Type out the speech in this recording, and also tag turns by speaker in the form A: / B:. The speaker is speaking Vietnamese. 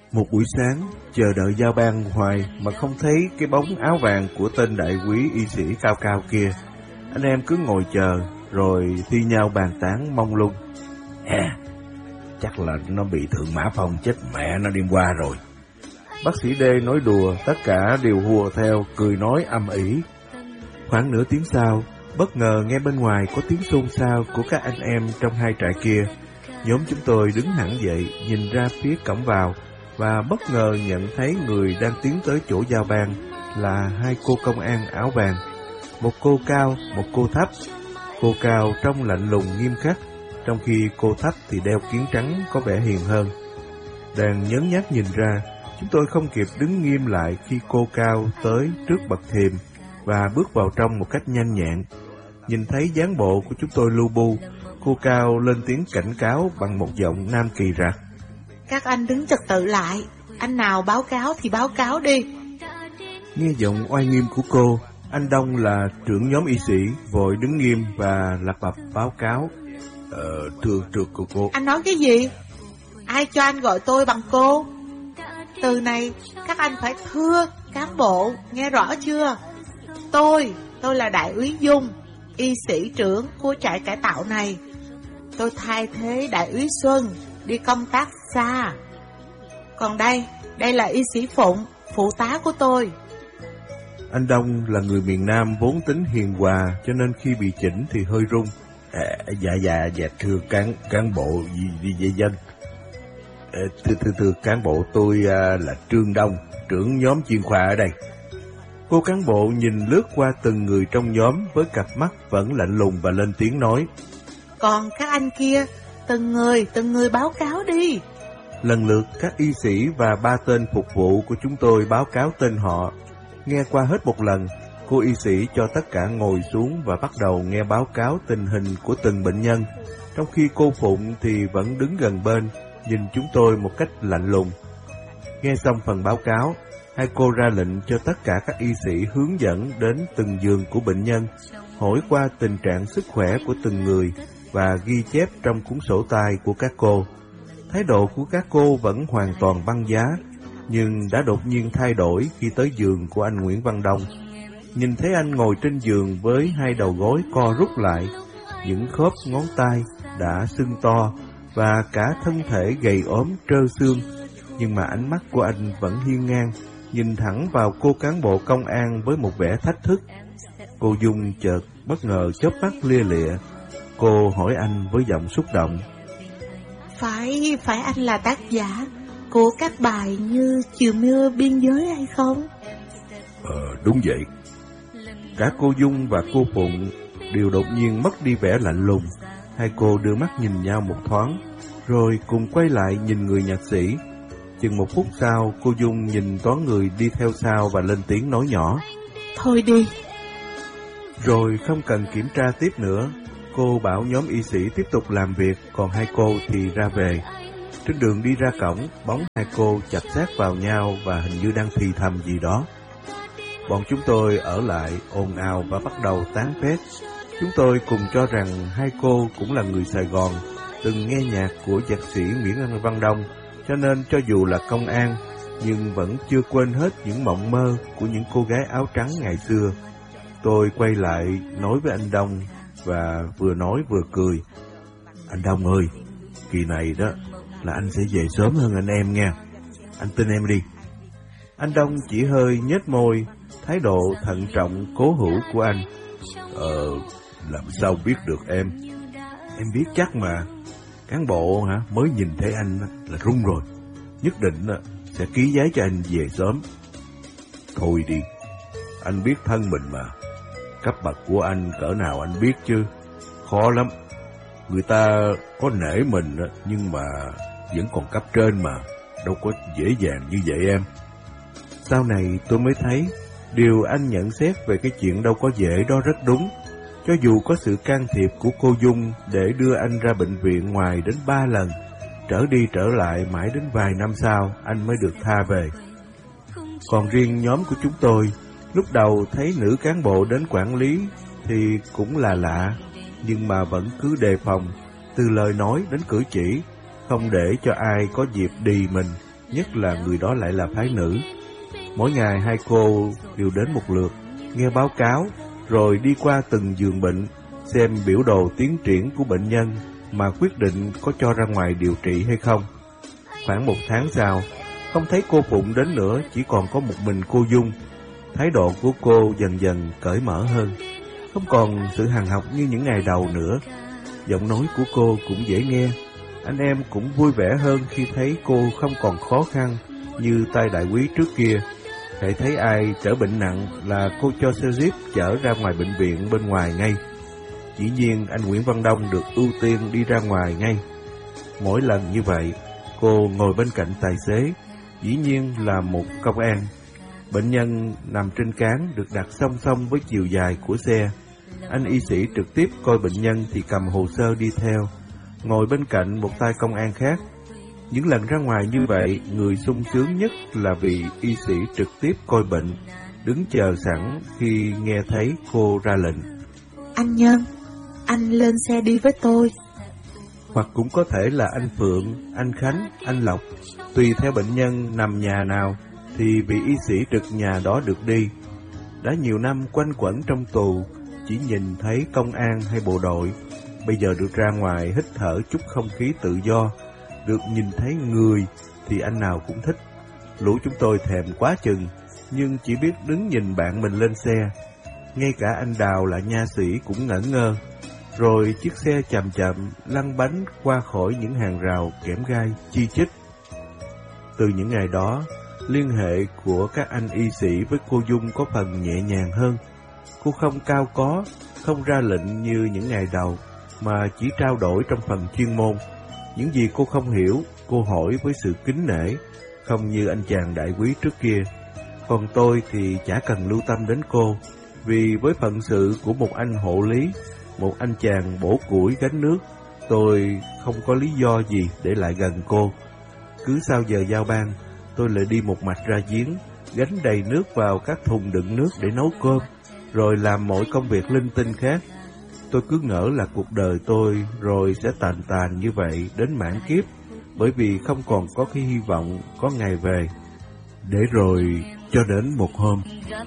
A: Một buổi sáng, chờ đợi giao ban hoài mà không thấy cái bóng áo vàng của tên đại quý y sĩ cao cao kia. Anh em cứ ngồi chờ, rồi thi nhau bàn tán mông lung.
B: Chắc là nó bị Thượng Mã Phong chết mẹ nó đêm qua rồi.
A: Bác sĩ D nói đùa, tất cả đều hùa theo, cười nói âm ỉ. Khoảng nửa tiếng sau, bất ngờ nghe bên ngoài có tiếng xôn xao của các anh em trong hai trại kia. Nhóm chúng tôi đứng hẳn dậy, nhìn ra phía cổng vào, và bất ngờ nhận thấy người đang tiến tới chỗ giao ban là hai cô công an áo vàng. Một cô cao, một cô thấp. Cô cao trông lạnh lùng nghiêm khắc, trong khi cô thấp thì đeo kiếng trắng có vẻ hiền hơn. Đang nhớn nhác nhìn ra, chúng tôi không kịp đứng nghiêm lại khi cô cao tới trước bậc thềm và bước vào trong một cách nhanh nhẹn. Nhìn thấy dáng bộ của chúng tôi lu bu, cô cao lên tiếng cảnh cáo bằng một giọng nam kỳ rạc.
C: Các anh đứng trật tự lại, anh nào báo cáo thì báo cáo đi.
A: Nghe giọng oai nghiêm của cô, anh Đông là trưởng nhóm y sĩ vội đứng nghiêm và lặp bập báo cáo. Thưa cô.
C: Anh nói cái gì? Ai cho anh gọi tôi bằng cô? Từ này các anh phải thưa cán bộ, nghe rõ chưa? Tôi là đại úy Dung, y sĩ trưởng của trại cải tạo này. Tôi thay thế đại úy Xuân đi công tác xa. Còn đây là y sĩ Phụng, phụ tá của tôi.
A: Anh Đông là người miền Nam vốn tính hiền hòa, cho nên khi bị chỉnh thì hơi run.
B: Dạ thưa cán bộ dị dân. Thưa cán bộ, tôi là Trương Đông, trưởng nhóm chuyên khoa ở đây.
A: Cô cán bộ nhìn lướt qua từng người trong nhóm với cặp mắt vẫn lạnh lùng và lên tiếng nói.
C: Còn các anh kia, từng người báo cáo đi.
A: Lần lượt các y sĩ và 3 tên phục vụ của chúng tôi báo cáo tên họ. Nghe qua hết một lần, cô y sĩ cho tất cả ngồi xuống và bắt đầu nghe báo cáo tình hình của từng bệnh nhân, trong khi cô Phụng thì vẫn đứng gần bên, nhìn chúng tôi một cách lạnh lùng. Nghe xong phần báo cáo, hai cô ra lệnh cho tất cả các y sĩ hướng dẫn đến từng giường của bệnh nhân, hỏi qua tình trạng sức khỏe của từng người và ghi chép trong cuốn sổ tay của các cô. Thái độ của các cô vẫn hoàn toàn băng giá, nhưng đã đột nhiên thay đổi khi tới giường của anh Nguyễn Văn Đông. Nhìn thấy anh ngồi trên giường với hai đầu gối co rút lại, những khớp ngón tay đã sưng to và cả thân thể gầy ốm trơ xương, nhưng mà ánh mắt của anh vẫn hiên ngang, nhìn thẳng vào cô cán bộ công an với một vẻ thách thức. Cô Dung chợt bất ngờ chớp mắt lia lịa. Cô hỏi anh với giọng xúc động.
C: Phải anh là tác giả của các bài như Chiều Mưa Biên Giới hay không?
B: Đúng vậy.
A: Cả cô Dung và cô Phụng đều đột nhiên mất đi vẻ lạnh lùng. Hai cô đưa mắt nhìn nhau một thoáng, rồi cùng quay lại nhìn người nhạc sĩ. Chừng một phút sau, cô Dung nhìn toán người đi theo sau và lên tiếng nói nhỏ.
C: Thôi đi.
A: Rồi không cần kiểm tra tiếp nữa, cô bảo nhóm y sĩ tiếp tục làm việc, còn hai cô thì ra về. Trên đường đi ra cổng, bóng hai cô chặt sát vào nhau và hình như đang thì thầm gì đó. Bọn chúng tôi ở lại ồn ào và bắt đầu tán phét. Chúng tôi cùng cho rằng hai cô cũng là người Sài Gòn, từng nghe nhạc của nhạc sĩ Nguyễn Văn Đông, cho nên cho dù là công an, nhưng vẫn chưa quên hết những mộng mơ của những cô gái áo trắng ngày xưa. Tôi quay lại nói với anh Đông và vừa nói vừa cười. Anh Đông ơi, kỳ này đó là anh sẽ về sớm hơn anh em nha. Anh tin em đi. Anh Đông chỉ hơi nhếch môi, thái độ thận trọng cố hữu của anh.
B: Làm sao biết được em?
A: Em biết chắc mà. Cán bộ mới nhìn thấy anh là run rồi. Nhất định sẽ ký giấy cho anh về sớm.
B: Thôi đi, anh biết thân mình mà. Cấp bậc của anh cỡ nào anh biết chứ. Khó lắm. Người ta có nể mình nhưng mà vẫn còn cấp trên mà. Đâu có dễ dàng như vậy em.
A: Sau này tôi mới thấy điều anh nhận xét về cái chuyện đâu có dễ đó rất đúng. Cho dù có sự can thiệp của cô Dung để đưa anh ra bệnh viện ngoài đến 3 lần, trở đi trở lại mãi đến vài năm sau anh mới được tha về. Còn riêng nhóm của chúng tôi, lúc đầu thấy nữ cán bộ đến quản lý thì cũng là lạ, nhưng mà vẫn cứ đề phòng, từ lời nói đến cử chỉ, không để cho ai có dịp đì mình. nhất là người đó lại là phái nữ. Mỗi ngày hai cô đều đến một lượt, nghe báo cáo, rồi đi qua từng giường bệnh, xem biểu đồ tiến triển của bệnh nhân mà quyết định có cho ra ngoài điều trị hay không. Khoảng 1 tháng sau, không thấy cô Phụng đến nữa, chỉ còn có một mình cô Dung. Thái độ của cô dần dần cởi mở hơn, không còn sự hằn học như những ngày đầu nữa. Giọng nói của cô cũng dễ nghe. Anh em cũng vui vẻ hơn khi thấy cô không còn khó khăn như tay đại quý trước kia. Hễ thấy ai trở bệnh nặng là cô cho xe jeep chở ra ngoài bệnh viện bên ngoài ngay. Dĩ nhiên anh Nguyễn Văn Đông được ưu tiên đi ra ngoài ngay. Mỗi lần như vậy, cô ngồi bên cạnh tài xế, dĩ nhiên là một công an. Bệnh nhân nằm trên cán được đặt song song với chiều dài của xe. Anh y sĩ trực tiếp coi bệnh nhân thì cầm hồ sơ đi theo, ngồi bên cạnh một tay công an khác. Những lần ra ngoài như vậy, người sung sướng nhất là vì y sĩ trực tiếp coi bệnh, đứng chờ sẵn khi nghe thấy cô ra lệnh.
C: Anh Nhân, anh lên xe đi với tôi.
A: Hoặc cũng có thể là anh Phượng, anh Khánh, anh Lộc. Tùy theo bệnh nhân nằm nhà nào thì vị y sĩ trực nhà đó được đi. Đã nhiều năm quanh quẩn trong tù, chỉ nhìn thấy công an hay bộ đội. Bây giờ được ra ngoài hít thở chút không khí tự do, được nhìn thấy người thì anh nào cũng thích. Lũ chúng tôi thèm quá chừng, nhưng chỉ biết đứng nhìn bạn mình lên xe. Ngay cả anh Đào là nha sĩ cũng ngẩn ngơ. Rồi chiếc xe chậm chậm lăn bánh qua khỏi những hàng rào kẽm gai chi chít. Từ những ngày đó, liên hệ của các anh y sĩ với cô Dung có phần nhẹ nhàng hơn. Cô không cao có, không ra lệnh như những ngày đầu, mà chỉ trao đổi trong phần chuyên môn. Những gì cô không hiểu, cô hỏi với sự kính nể, không như anh chàng đại quý trước kia. Còn tôi thì chả cần lưu tâm đến cô, vì với phận sự của một anh hộ lý, một anh chàng bổ củi gánh nước, tôi không có lý do gì để lại gần cô. Cứ sau giờ giao ban, tôi lại đi một mạch ra giếng, gánh đầy nước vào các thùng đựng nước để nấu cơm, rồi làm mọi công việc linh tinh khác. Tôi cứ ngỡ là cuộc đời tôi rồi sẽ tàn tàn như vậy đến mãn kiếp, bởi vì không còn có cái hy vọng có ngày về. Để rồi cho đến một hôm,